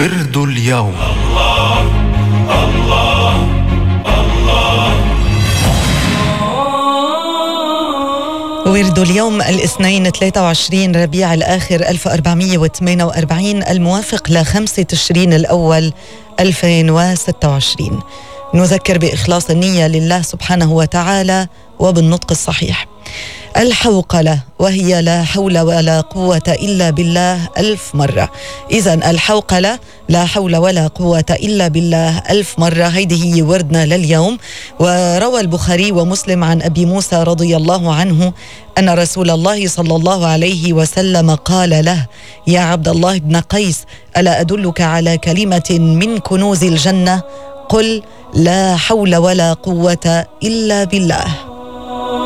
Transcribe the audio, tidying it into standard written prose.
ورد اليوم. ورد اليوم الاثنين 23 ربيع الآخر 1448 الموافق ل5 تشرين الأول 2026. نذكر بإخلاص النية لله سبحانه وتعالى وبالنطق الصحيح. الحوقلة، وهي لا حول ولا قوة إلا بالله 1000 مرة. إذن الحوقلة لا حول ولا قوة إلا بالله 1000 مرة. هيدي هي وردنا لليوم. وروى البخاري ومسلم عن أبي موسى رضي الله عنه أن رسول الله صلى الله عليه وسلم قال له: يا عبد الله بن قيس، ألا أدلك على كلمة من كنوز الجنة؟ قل: لا حول ولا قوة إلا بالله.